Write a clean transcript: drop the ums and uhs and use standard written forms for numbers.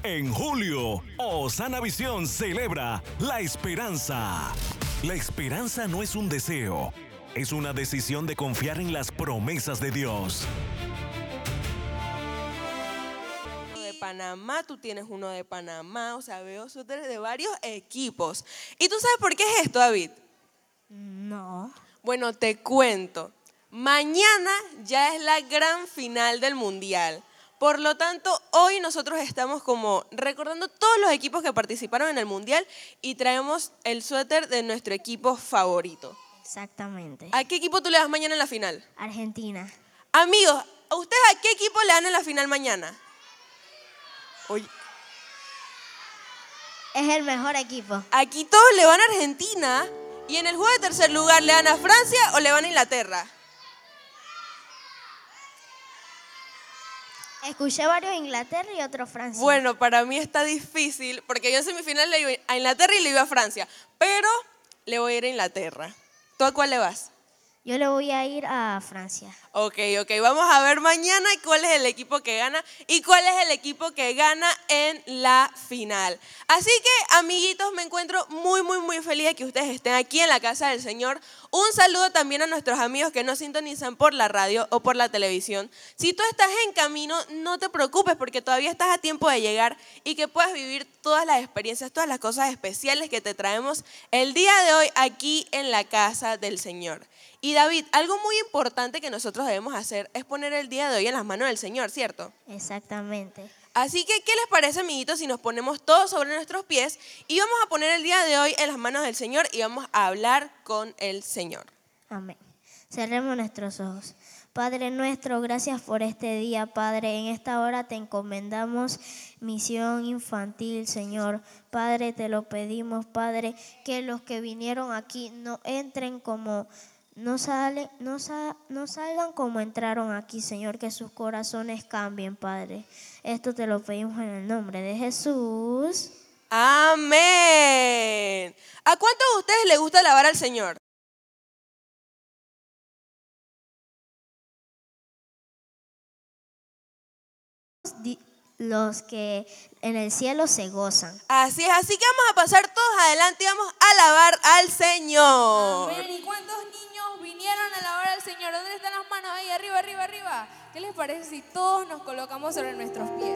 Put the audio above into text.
En julio, Osana Visión celebra la esperanza. La esperanza no es un deseo, es una decisión de confiar en las promesas de Dios. De Panamá, tú tienes uno de Panamá, o sea, veo suéteres de varios equipos. ¿Y tú sabes por qué es esto, David? No. Bueno, te cuento. Mañana ya es la gran final del Mundial. Por lo tanto, hoy nosotros estamos como recordando todos los equipos que participaron en el Mundial y traemos el suéter de nuestro equipo favorito. Exactamente. ¿A qué equipo tú le das mañana en la final? Argentina. Amigos, ¿ustedes a qué equipo le dan en la final mañana? Oye, Es el mejor equipo. aquí todos le van a Argentina y en el juego de tercer lugar le dan a Francia o le van a Inglaterra. Escuché varios Inglaterra y otro Francia. Bueno, para mí está difícil porque yo en semifinal le iba a Inglaterra y le iba a Francia, pero le voy a ir a Inglaterra. ¿Tú a cuál le vas? Yo le voy a ir a Francia. Ok, vamos a ver mañana cuál es el equipo que gana y cuál es el equipo que gana en la final. Así que, amiguitos, me encuentro muy feliz de que ustedes estén aquí en la casa del Señor. Un saludo también a nuestros amigos que nos sintonizan por la radio o por la televisión. Si tú estás en camino, no te preocupes porque todavía estás a tiempo de llegar y que puedas vivir todas las experiencias, todas las cosas especiales que te traemos el día de hoy aquí en la casa del Señor. Y David, algo muy importante que nosotros debemos hacer es poner el día de hoy en las manos del Señor, ¿cierto? Exactamente. Así que, ¿qué les parece, amiguitos, si nos ponemos todos sobre nuestros pies y vamos a poner el día de hoy en las manos del Señor y vamos a hablar con el Señor? Amén. Cerremos nuestros ojos. Padre nuestro, gracias por este día, Padre. En esta hora te encomendamos misión infantil, Señor. Padre, te lo pedimos, Padre, que los que vinieron aquí no entren como... No salgan como entraron aquí, Señor, que sus corazones cambien, Padre. Esto te lo pedimos en el nombre de Jesús. ¡Amén! ¿A cuántos de ustedes les gusta alabar al Señor? Los que en el cielo se gozan. Así es, así que vamos a pasar todos adelante y vamos a alabar al Señor. Amén. ¿Y cuántos niños vinieron a alabar al Señor? ¿Dónde están las manos? Ahí, arriba. ¿Qué les parece si todos nos colocamos sobre nuestros pies?